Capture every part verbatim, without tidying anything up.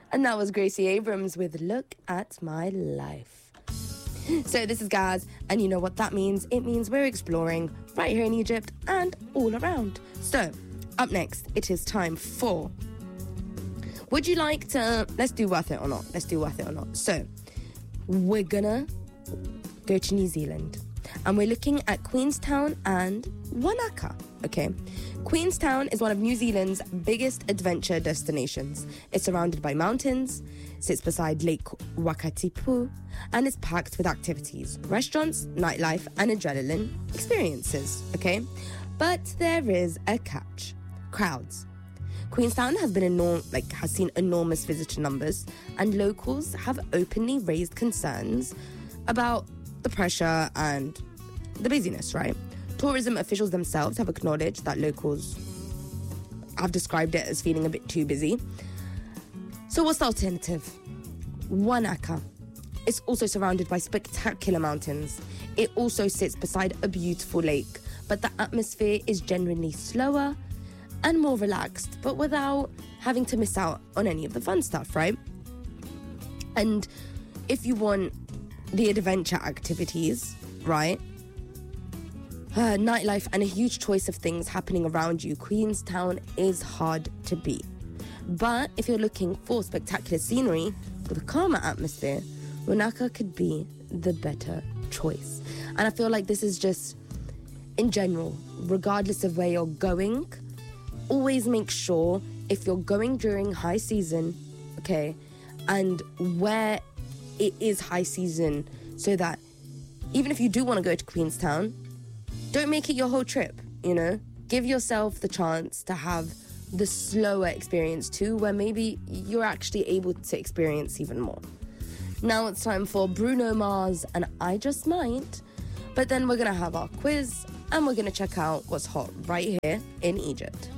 And that was Gracie Abrams with Look at My Life. So this is Gaz, and you know what that means. It means we're exploring right here in Egypt and all around. So, up next, it is time for... Would you like to... Let's do Worth It or Not. Let's do Worth It or Not. So, we're gonna go to New Zealand. And we're looking at Queenstown and Wanaka, okay? Queenstown is one of New Zealand's biggest adventure destinations. It's surrounded by mountains, sits beside Lake Wakatipu, and is packed with activities, restaurants, nightlife, and adrenaline experiences, okay? But there is a catch. Crowds. Queenstown has been enorm- like has seen enormous visitor numbers, and locals have openly raised concerns about the pressure and the busyness, right? Tourism officials themselves have acknowledged that locals have described it as feeling a bit too busy. So what's the alternative? Wanaka. It's also surrounded by spectacular mountains. It also sits beside a beautiful lake, but the atmosphere is generally slower and more relaxed, but without having to miss out on any of the fun stuff, right? And if you want the adventure activities, right? Uh, nightlife and a huge choice of things happening around you, Queenstown is hard to beat. But if you're looking for spectacular scenery with a calmer atmosphere, Wanaka could be the better choice. And I feel like this is just, in general, regardless of where you're going, always make sure if you're going during high season, okay, and where it is high season, so that even if you do want to go to Queenstown, don't make it your whole trip, you know? Give yourself the chance to have the slower experience too, where maybe you're actually able to experience even more. Now it's time for Bruno Mars and I Just Might, but then we're going to have our quiz and we're going to check out what's hot right here in Egypt.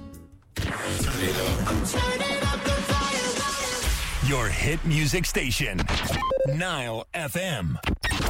Your hit music station, Nile F M.